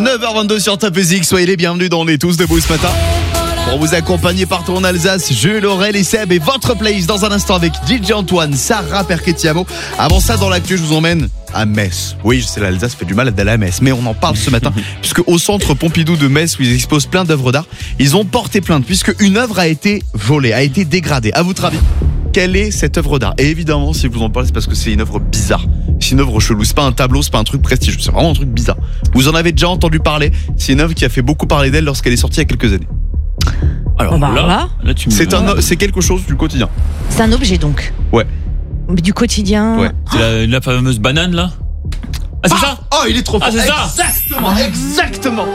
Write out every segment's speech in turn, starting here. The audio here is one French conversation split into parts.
9h22 sur Top Music, soyez les bienvenus dans On est tous debout ce matin. Pour vous accompagner partout en Alsace, Jules, Aurel et Seb et votre playlist dans un instant avec DJ Antoine, Sarah Perquetiamo. Avant ça, dans l'actu, je vous emmène à Metz. Oui, je sais, l'Alsace fait du mal d'aller à Metz, mais on en parle ce matin, puisque au centre Pompidou de Metz, où ils exposent plein d'œuvres d'art, ils ont porté plainte, puisque une œuvre a été volée, a été dégradée. À votre avis, quelle est cette œuvre d'art? Et évidemment, si vous en parlez, c'est parce que c'est une œuvre bizarre. C'est une œuvre chelou, c'est pas un tableau, c'est pas un truc prestigieux, c'est vraiment un truc bizarre. Vous en avez déjà entendu parler, c'est une œuvre qui a fait beaucoup parler d'elle lorsqu'elle est sortie il y a quelques années. Alors là tu me... C'est quelque chose du quotidien. C'est un objet donc. Ouais. Du quotidien. Ouais. C'est la fameuse banane là. Ah c'est ça. Oh, il est trop fort. Ah c'est ça. Exactement.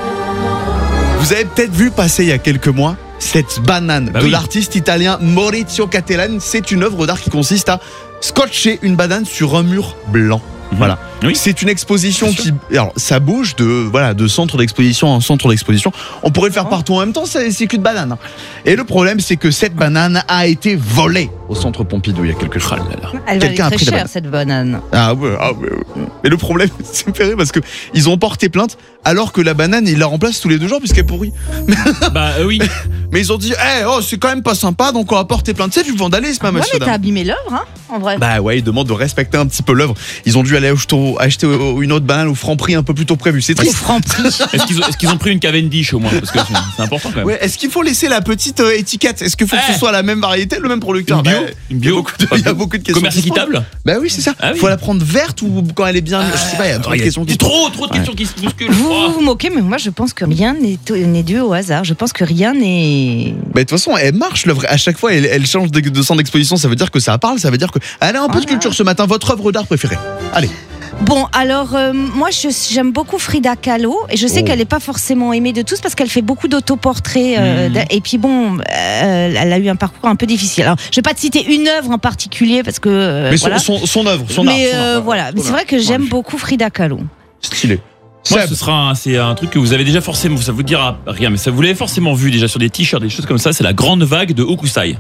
Vous avez peut-être vu passer il y a quelques mois cette banane de l'artiste italien Maurizio Cattelan. C'est une œuvre d'art qui consiste à scotcher une banane sur un mur blanc. Voilà. Oui. C'est une exposition qui, alors ça bouge de centre d'exposition en centre d'exposition. On pourrait le faire partout en même temps, c'est qu'une banane. Et le problème, c'est que cette banane a été volée au centre Pompidou il y a quelques jours. Elle valait très cher cette banane. Ah ouais. Mais le problème, c'est fait rire parce que ils ont porté plainte alors que la banane, ils la remplacent tous les 2 jours puisqu'elle pourrit. Bah oui. Mais ils ont dit, c'est quand même pas sympa, donc on va porter plainte. C'est du vandalisme, Ouais, monsieur. mais t'as abîmé l'œuvre, hein, en vrai. Bah ouais, ils demandent de respecter un petit peu l'œuvre. Ils ont dû aller acheter une autre banane au Franprix un peu plus tôt prévu. C'est triste. Est-ce qu'ils ont pris une Cavendish au moins? Parce que c'est important quand même. Ouais, est-ce qu'il faut laisser la petite étiquette? Est-ce qu'il faut que ce soit la même variété, le même producteur? Une bio. Il y a beaucoup de questions. Commerce équitable? Bah oui, c'est ça. Faut la prendre verte ou quand elle est bien. Je sais pas, il y a trop de questions. Trop de questions qui se bousculent. Vous vous moquez, mais moi je pense que rien n'est dû au hasard. Je pense que rien n'est. Bah de toute façon, elle marche l'œuvre. À chaque fois, elle change de centre d'exposition. Ça veut dire que ça parle. Ça veut dire qu'elle a un peu de culture ce matin. Votre œuvre d'art préférée? Allez. Bon, alors moi j'aime beaucoup Frida Kahlo et je sais qu'elle n'est pas forcément aimée de tous parce qu'elle fait beaucoup d'autoportraits et puis bon, elle a eu un parcours un peu difficile. Alors je vais pas te citer une œuvre en particulier parce que mais son œuvre, son art. Mais voilà, mais c'est vrai que j'aime beaucoup Frida Kahlo. Stylé. Moi, c'est un truc que vous avez déjà forcément, ça vous dira rien, mais ça vous l'avez forcément vu déjà sur des t-shirts, des choses comme ça. C'est la grande vague de Hokusai.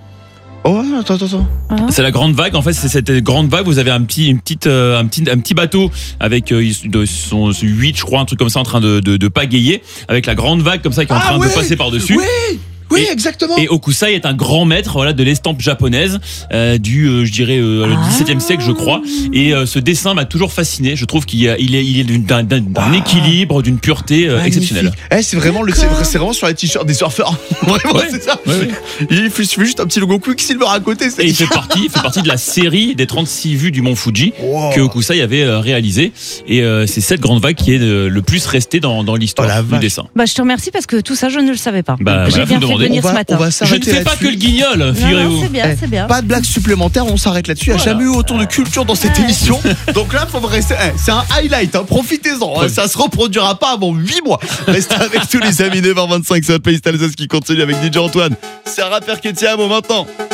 Oh, attends. C'est la grande vague. En fait, c'est cette grande vague. Vous avez un petit bateau avec son 8, je crois, un truc comme ça en train de pagayer, avec la grande vague comme ça qui est en train de passer par dessus. Oui, exactement. Et Hokusai est un grand maître de l'estampe japonaise du le XVIIe siècle, je crois. Et ce dessin m'a toujours fasciné. Je trouve qu'il est d'un équilibre, d'une pureté exceptionnelle. C'est vraiment sur les t-shirts des surfeurs. Vraiment, c'est ça. Ouais. Il suffit juste un petit logo Quicksilver à côté. Et il fait partie de la série des 36 vues du Mont Fuji que Hokusai avait réalisé. Et c'est cette grande vague qui est le plus restée dans l'histoire du dessin. Bah, je te remercie parce que tout ça, je ne le savais pas. J'ai bien fait venir ce matin. Je ne fais pas que le guignol, figurez-vous. C'est bien. Pas de blagues supplémentaires, on s'arrête là-dessus. Il n'y a jamais eu autant de culture dans cette émission. Donc là, faut rester. C'est un highlight, profitez-en. Ça se reproduira pas avant 8 mois. Restez avec tous les amis 9h25, c'est la playlist Alsace qui continue avec DJ Antoine. Sarah Perquetiamo maintenant.